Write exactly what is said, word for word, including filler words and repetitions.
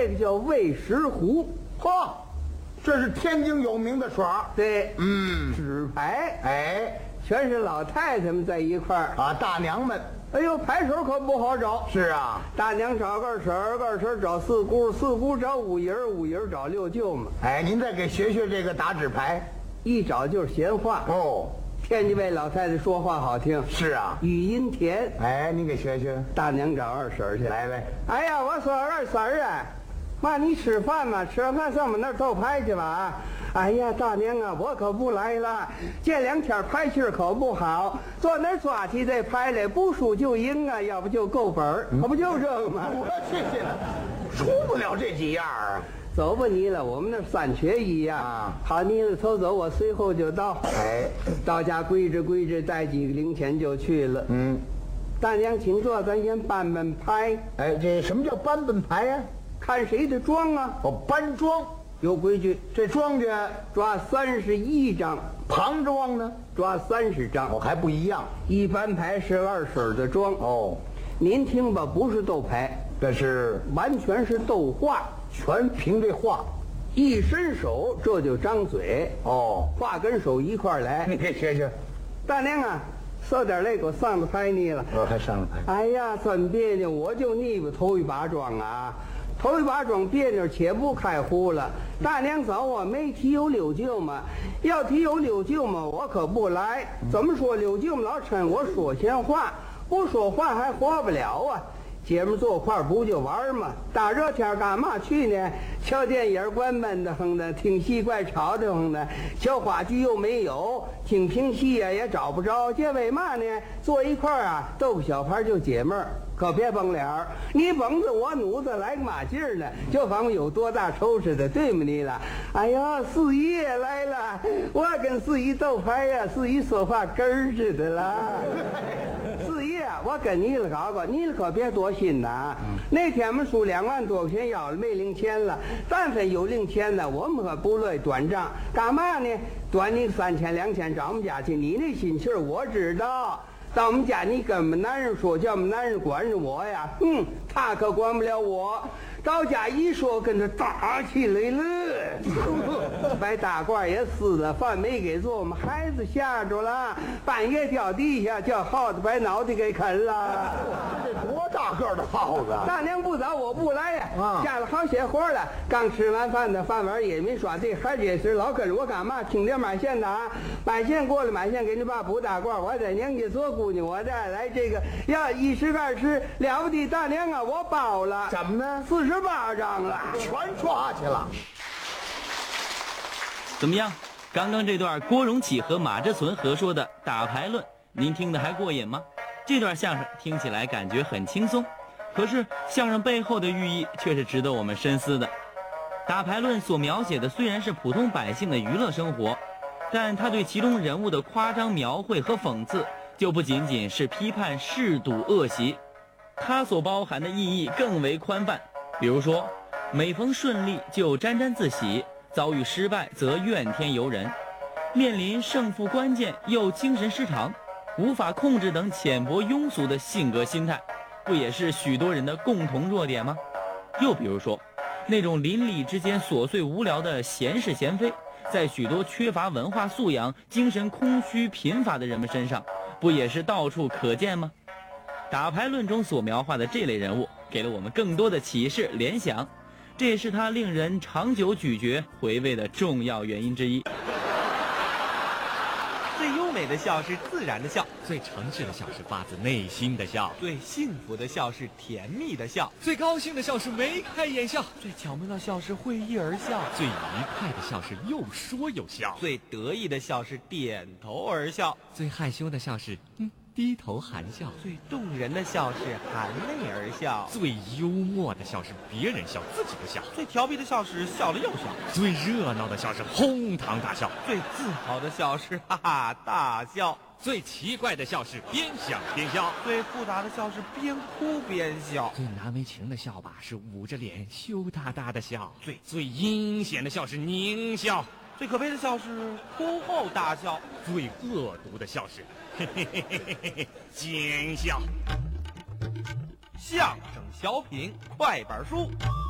这个叫喂食壶。 嚯，这是天津有名的耍。 对， 嗯， 纸牌， 哎， 全是老太太们在一块儿。 啊，大娘们。 哎呦，牌手可不好找。 是啊， 大娘找二婶，二婶找四姑，四姑找五姨，五姨找六舅嘛。 哎，您再给学学这个打纸牌。 一找就是闲话。 哦， 天津卫老太太说话好听。 是啊， 语音甜。 哎，您给学学。 大娘找二婶去。 来呗。 哎呀，我说二婶儿啊，妈你吃饭嘛，吃完饭上我们那儿斗牌去吧啊。哎呀，大娘啊，我可不来了。这两天牌气儿可不好，坐那儿抓起这牌来，不输就赢啊，要不就够本儿，可不就这个吗？ 我去去了，出不了这几样啊。 走吧你了，我们那三缺一呀。 啊， 好，你了头走，我随后就到。 哎， 到家归置归置，带几个零钱就去了。 嗯， 大娘请坐，咱先搬搬牌。 哎，这什么叫搬搬牌呀？ 看谁的庄啊？ 哦，搬庄。 有规矩， 这庄稼抓三十一张， 旁庄呢抓三十张。 哦，还不一样。 一般牌是二婶的庄。 哦， 您听吧，不是斗牌， 这是完全是斗话， 全凭这话。 一伸手这就张嘴。 哦， 话跟手一块儿来。 你给学学。 大娘啊，受点累，给我上了牌你了。 我还上了牌。 哎呀，真别扭，我就腻巴头一把庄啊。头一把庄别扭，且不开胡了。大娘找我没提有柳舅嘛，要提有柳舅嘛，我可不来。怎么说柳舅嘛老趁我说闲话，不说话还活不了啊。姐们坐块不就玩吗？大热天干嘛去呢？瞧电影关闷的慌的，听戏怪吵的慌的，瞧话剧又没有，听评戏呀也找不着。这为嘛呢？坐一块儿啊，斗个小牌就解闷儿。可别绷脸儿，你绷着我努着来个嘛劲儿呢？就仿佛有多大仇似的，对吗你了？哎呀，四姨也来了，我跟四姨斗牌呀，四姨说话根儿似的啦。四姨啊，我跟你了搞搞，你了可别多心呐。嗯、那天我们输两万多块钱，要了没零钱了。但凡有零钱呢，我们可不乐意短账。干嘛呢？短你三千两千找我们家去，你那心气儿我知道。到我们家，你跟我们男人说，叫我们男人管着我呀，嗯，他可管不了我。到家一说，跟他打起来了，把大褂也撕了，饭没给做，我们孩子吓着了，半夜掉地下，叫耗子把脑袋给啃了。 这多大个的耗子！ 大娘不找我不来呀， 啊， 下了好些活了。刚吃完饭的饭碗也没刷，这还这时老跟着我干嘛？听点买线的啊，买线过来，买线给你爸补大褂。我在娘家做姑娘，我再来这个要一十二十了不得，大娘啊，我包了。 怎么呢？ 四十八张了， 全抓去了。 怎么样？刚刚这段郭荣启和马志存合说的打牌论，您听得还过瘾吗？这段相声听起来感觉很轻松，可是相声背后的寓意却是值得我们深思的。打牌论所描写的虽然是普通百姓的娱乐生活，但他对其中人物的夸张描绘和讽刺，就不仅仅是批判嗜赌恶习，它所包含的意义更为宽泛。比如说，每逢顺利就沾沾自喜，遭遇失败则怨天尤人，面临胜负关键又精神失常，无法控制等浅薄庸俗的性格心态，不也是许多人的共同弱点吗？又比如说，那种邻里之间琐碎无聊的闲是闲非，在许多缺乏文化素养、精神空虚贫乏的人们身上，不也是到处可见吗？打牌论中所描画的这类人物，给了我们更多的启示联想，这也是他令人长久咀嚼回味的重要原因之一。 最优美的笑是自然的笑，最诚实的笑是发自内心的笑，最幸福的笑是甜蜜的笑，最高兴的笑是眉开眼笑，最巧妙的笑是会意而笑，最愉快的笑是又说又笑，最得意的笑是点头而笑，最害羞的笑是嗯低头含笑，最动人的笑是含泪而笑，最幽默的笑是别人笑自己的笑，最调皮的笑是笑了又笑，最热闹的笑是哄堂大笑，最自豪的笑是哈哈大笑，最奇怪的笑是边想边笑，最复杂的笑是边哭边笑，最难为情的笑吧是捂着脸羞答答的笑，最最阴险的笑是狞笑，最可悲的笑是哭后大笑，最恶毒的笑是嘿嘿嘿嘿嘿嘿奸笑。相声小品快板书。